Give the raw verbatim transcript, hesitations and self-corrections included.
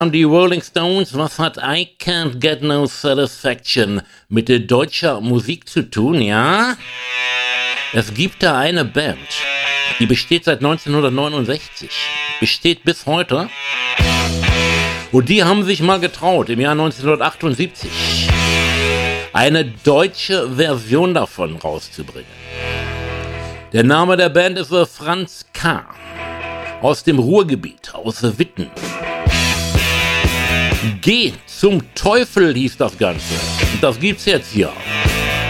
Die Rolling Stones, was hat I Can't Get No Satisfaction mit der deutscher Musik zu tun, ja? Es gibt da eine Band, die besteht seit neunzehnhundertneunundsechzig, besteht bis heute. Und die haben sich mal getraut, im Jahr neunzehnhundertachtundsiebzig eine deutsche Version davon rauszubringen. Der Name der Band ist Franz K. aus dem Ruhrgebiet, aus Witten. Geh zum Teufel hieß das Ganze. Und das gibt's jetzt hier.